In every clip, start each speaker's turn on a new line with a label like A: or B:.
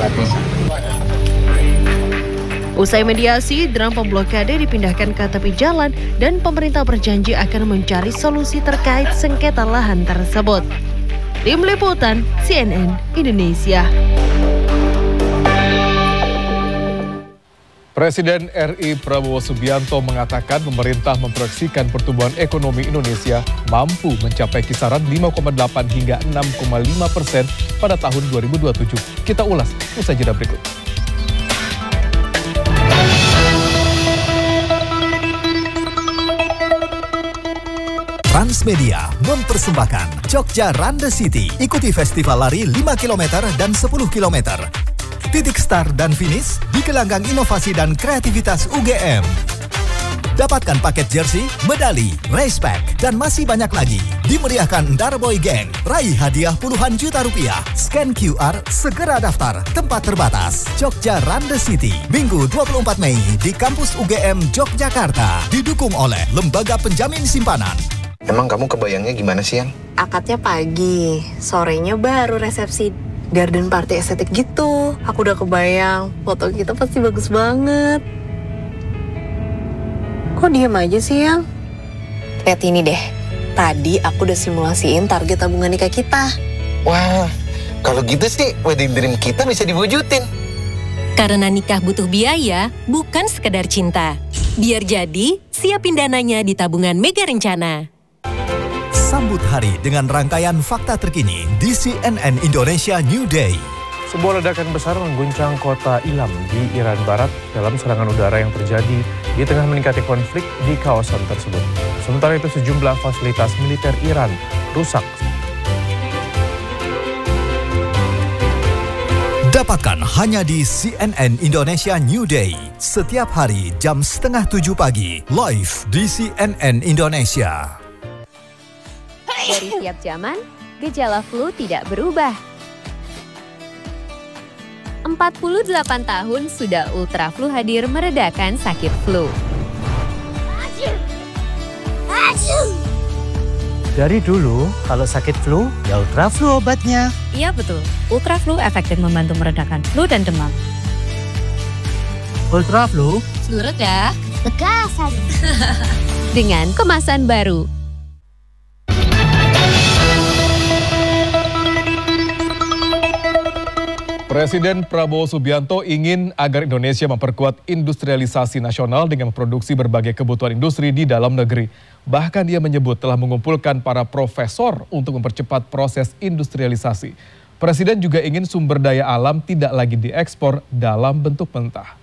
A: lapisan.
B: Usai mediasi, drum pemblokade dipindahkan ke tepi jalan dan pemerintah berjanji akan mencari solusi terkait sengketa lahan tersebut. Tim Liputan CNN Indonesia.
C: Presiden RI Prabowo Subianto mengatakan pemerintah memproyeksikan pertumbuhan ekonomi Indonesia mampu mencapai kisaran 5,8 hingga 6,5% pada tahun 2027. Kita ulas usai jeda berikut.
D: Transmedia mempersembahkan Jogja Run the City. Ikuti festival lari 5 km dan 10 km. Titik start dan finish di gelanggang inovasi dan kreativitas UGM. Dapatkan paket jersey, medali, race pack, dan masih banyak lagi. Dimeriahkan Darboy Gang. Raih hadiah puluhan juta rupiah. Scan QR, segera daftar. Tempat terbatas. Jogja Run the City. Minggu 24 Mei di kampus UGM Yogyakarta. Didukung oleh Lembaga Penjamin Simpanan.
A: Emang kamu kebayangnya gimana sih, Yang?
E: Akadnya pagi, sorenya baru resepsi. Garden party estetik gitu. Aku udah kebayang, foto kita pasti bagus banget. Kok diem aja sih, Yang? Lihat ini deh. Tadi aku udah simulasiin target tabungan nikah kita.
A: Wah, kalau gitu sih wedding dream kita bisa diwujudin.
F: Karena nikah butuh biaya, bukan sekedar cinta. Biar jadi, siapin dananya di tabungan Mega Rencana.
D: Sambut hari dengan rangkaian fakta terkini di CNN Indonesia New Day.
C: Sebuah ledakan besar mengguncang kota Ilam di Iran Barat dalam serangan udara yang terjadi di tengah meningkatnya konflik di kawasan tersebut. Sementara itu sejumlah fasilitas militer Iran rusak.
D: Dapatkan hanya di CNN Indonesia New Day. Setiap hari jam 6:30 pagi, live di CNN Indonesia.
G: Dari tiap zaman, gejala flu tidak berubah. 48 tahun sudah Ultra Flu hadir meredakan sakit flu.
H: Dari dulu, kalau sakit flu, ya Ultra Flu obatnya.
I: Iya betul, Ultra Flu efektif membantu meredakan flu dan demam.
H: Ultra Flu?
G: Flu reda, legasan. Dengan kemasan baru.
C: Presiden Prabowo Subianto ingin agar Indonesia memperkuat industrialisasi nasional dengan memproduksi berbagai kebutuhan industri di dalam negeri. Bahkan dia menyebut telah mengumpulkan para profesor untuk mempercepat proses industrialisasi. Presiden juga ingin sumber daya alam tidak lagi diekspor dalam bentuk mentah.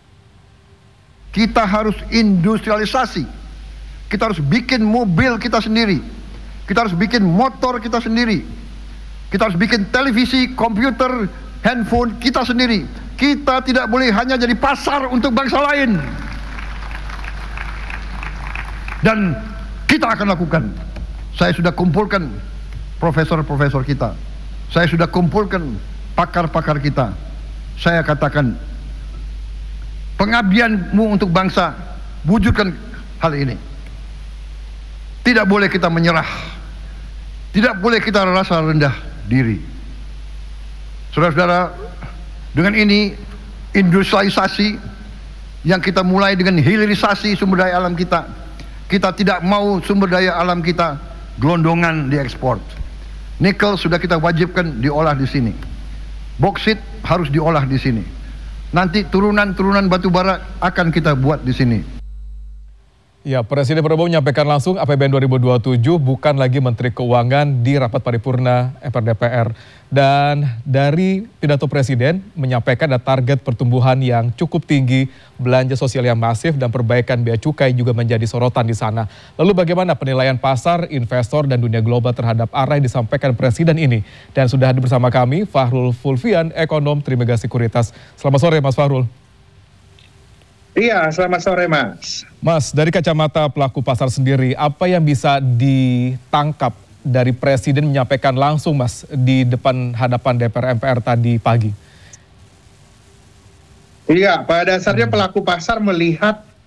J: Kita harus industrialisasi. Kita harus bikin mobil kita sendiri. Kita harus bikin motor kita sendiri. Kita harus bikin televisi, komputer, handphone kita sendiri. Kita tidak boleh hanya jadi pasar untuk bangsa lain. Dan kita akan lakukan. Saya sudah kumpulkan profesor-profesor kita. Saya sudah kumpulkan pakar-pakar kita. Saya katakan, pengabdianmu untuk bangsa, wujudkan hal ini. Tidak boleh kita menyerah. Tidak boleh kita rasa rendah diri. Saudara-saudara, dengan ini industrialisasi yang kita mulai dengan hilirisasi sumber daya alam kita. Kita tidak mau sumber daya alam kita gelondongan diekspor. Nikel sudah kita wajibkan diolah di sini. Boksit harus diolah di sini. Nanti turunan-turunan batu bara akan kita buat di sini.
C: Ya, Presiden Prabowo menyampaikan langsung APBN 2027 bukan lagi Menteri Keuangan di rapat paripurna DPR. Dan dari pidato Presiden menyampaikan ada target pertumbuhan yang cukup tinggi, belanja sosial yang masif, dan perbaikan bea cukai juga menjadi sorotan di sana. Lalu bagaimana penilaian pasar, investor, dan dunia global terhadap arah yang disampaikan Presiden ini? Dan sudah hadir bersama kami Fahrul Fulvian, ekonom Trimegah Sekuritas. Selamat sore Mas Fahrul.
K: Iya, selamat sore Mas.
C: Mas, dari kacamata pelaku pasar sendiri, apa yang bisa ditangkap dari Presiden menyampaikan langsung Mas di depan hadapan DPR MPR tadi pagi?
K: Iya, pada dasarnya pelaku pasar melihat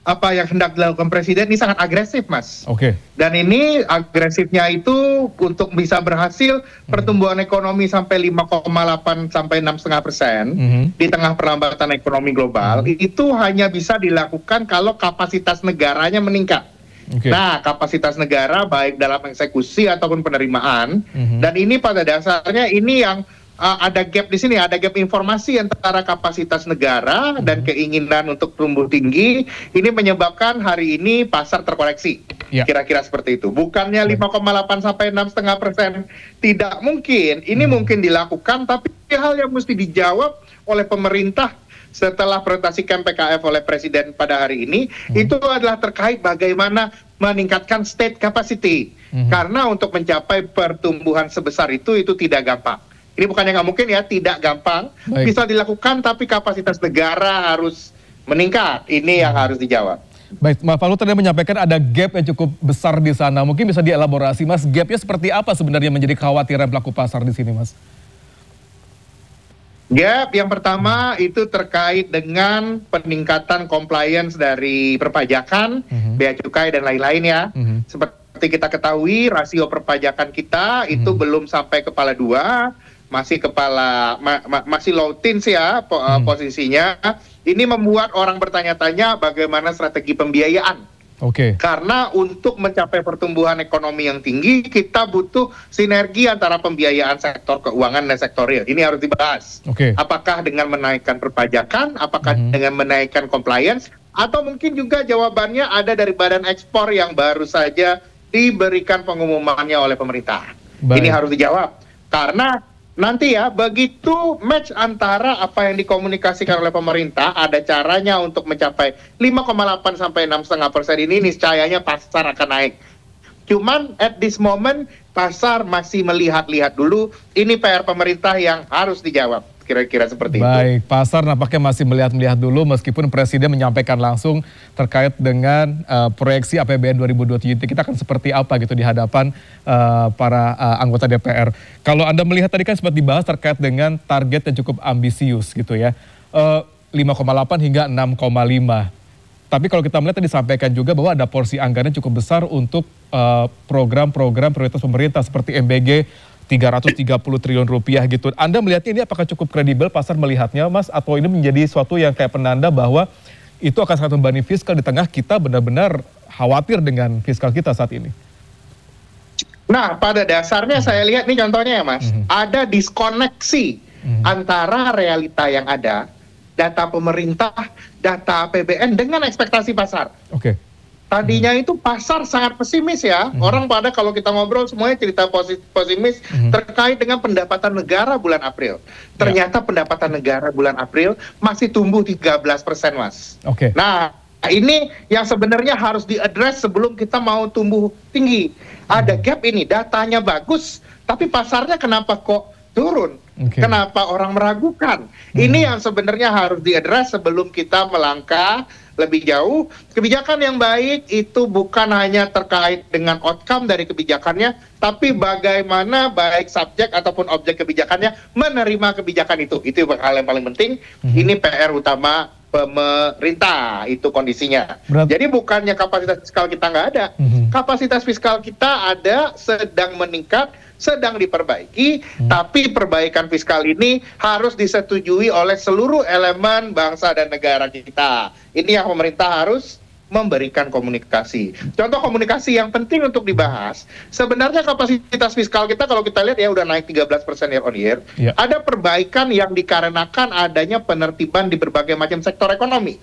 K: apa yang hendak dilakukan Presiden ini sangat agresif, Mas.
C: Oke.
K: Dan ini agresifnya itu untuk bisa berhasil pertumbuhan ekonomi sampai 5,8 sampai 6,5% di tengah perlambatan ekonomi global, itu hanya bisa dilakukan kalau kapasitas negaranya meningkat. Nah, kapasitas negara baik dalam eksekusi ataupun penerimaan, dan ini pada dasarnya ini yang ada gap di sini, ada gap informasi antara kapasitas negara dan keinginan untuk tumbuh tinggi. Ini menyebabkan hari ini pasar terkoreksi. Kira-kira seperti itu. Bukannya 5,8 sampai 6,5% tidak mungkin. Ini mungkin dilakukan, tapi hal yang mesti dijawab oleh pemerintah setelah presentasikan PKF oleh Presiden pada hari ini, itu adalah terkait bagaimana meningkatkan state capacity. Karena untuk mencapai pertumbuhan sebesar itu tidak gampang. Ini bukannya nggak mungkin ya, tidak gampang. Bisa dilakukan, tapi kapasitas negara harus meningkat. Ini yang harus dijawab.
C: Baik, Mas Faldo tadi menyampaikan ada gap yang cukup besar di sana. Mungkin bisa dielaborasi, Mas. Gapnya seperti apa sebenarnya menjadi kekhawatiran pelaku pasar di sini, Mas?
K: Gap yang pertama itu terkait dengan peningkatan compliance dari perpajakan, bea cukai dan lain-lain ya. Seperti kita ketahui, rasio perpajakan kita itu belum sampai kepala 2. Masih low teens ya posisinya. Ini membuat orang bertanya-tanya bagaimana strategi pembiayaan. Karena untuk mencapai pertumbuhan ekonomi yang tinggi, kita butuh sinergi antara pembiayaan sektor keuangan dan sektor real. Ini harus dibahas. Apakah dengan menaikkan perpajakan, apakah dengan menaikkan compliance, atau mungkin juga jawabannya ada dari badan ekspor yang baru saja diberikan pengumumannya oleh pemerintah. Ini harus dijawab. Karena nanti ya, begitu match antara apa yang dikomunikasikan oleh pemerintah, ada caranya untuk mencapai 5,8 sampai 6,5% ini, niscayanya pasar akan naik. Cuman at this moment, pasar masih melihat-lihat dulu. Ini PR pemerintah yang harus dijawab. Kira-kira seperti itu.
C: Baik, pasar nampaknya masih melihat-lihat dulu meskipun Presiden menyampaikan langsung terkait dengan proyeksi APBN 2027. Kita akan seperti apa gitu di hadapan para anggota DPR. Kalau Anda melihat tadi kan sempat dibahas terkait dengan target yang cukup ambisius gitu ya. 5,8 hingga 6,5. Tapi kalau kita melihat tadi disampaikan juga bahwa ada porsi anggaran cukup besar untuk program-program prioritas pemerintah seperti MBG 330 triliun rupiah gitu. Anda melihatnya ini apakah cukup kredibel pasar melihatnya, Mas? Atau ini menjadi suatu yang kayak penanda bahwa itu akan sangat membebani fiskal di tengah kita benar-benar khawatir dengan fiskal kita saat ini?
K: Nah, pada dasarnya saya lihat nih contohnya ya, Mas. Ada diskoneksi antara realita yang ada, data pemerintah, data APBN dengan ekspektasi pasar. Tadinya itu pasar sangat pesimis ya. Orang pada kalau kita ngobrol semuanya cerita pesimis terkait dengan pendapatan negara bulan April. Ternyata pendapatan negara bulan April masih tumbuh 13%, Mas. Nah, ini yang sebenarnya harus diadres sebelum kita mau tumbuh tinggi. Ada gap ini, datanya bagus, tapi pasarnya kenapa kok turun? Kenapa orang meragukan? Ini yang sebenarnya harus diadres sebelum kita melangkah lebih jauh. Kebijakan yang baik itu bukan hanya terkait dengan outcome dari kebijakannya, tapi bagaimana baik subjek ataupun objek kebijakannya menerima kebijakan itu. Itu hal yang paling penting. Ini PR utama pemerintah, itu kondisinya. Jadi bukannya kapasitas fiskal kita nggak ada. Kapasitas fiskal kita ada, sedang meningkat, sedang diperbaiki, tapi perbaikan fiskal ini harus disetujui oleh seluruh elemen bangsa dan negara kita. Ini yang pemerintah harus memberikan komunikasi. Contoh komunikasi yang penting untuk dibahas, sebenarnya kapasitas fiskal kita kalau kita lihat ya udah naik 13% year on year. Ada perbaikan yang dikarenakan adanya penertiban di berbagai macam sektor ekonomi.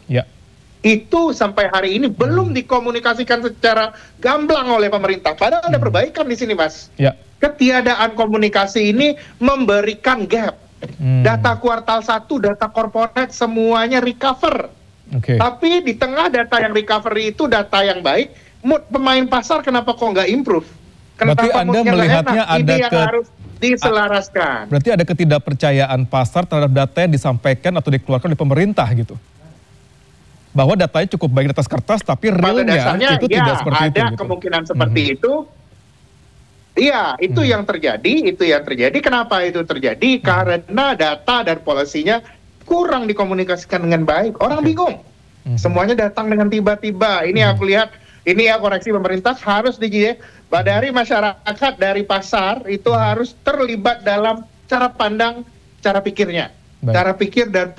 K: Itu sampai hari ini belum dikomunikasikan secara gamblang oleh pemerintah. Padahal ada perbaikan di sini, Mas. Ketiadaan komunikasi ini memberikan gap. Data kuartal 1, data corporate semuanya recover. Tapi di tengah data yang recovery itu data yang baik, mood pemain pasar kenapa kok nggak improve? Kenapa
C: berarti Anda melihatnya ada
K: ini yang harus diselaraskan.
C: Berarti ada ketidakpercayaan pasar terhadap data yang disampaikan atau dikeluarkan oleh pemerintah gitu. Bahwa datanya cukup baik di atas kertas, tapi realnya itu tidak seperti itu.
K: Ada kemungkinan seperti itu. Iya, itu yang terjadi. Kenapa itu terjadi? Karena data dan polisinya kurang dikomunikasikan dengan baik. Orang bingung. Semuanya datang dengan tiba-tiba. Ini aku lihat, ini ya koreksi pemerintah harus dari masyarakat, dari pasar itu harus terlibat dalam cara pandang, cara pikirnya. Cara pikir dan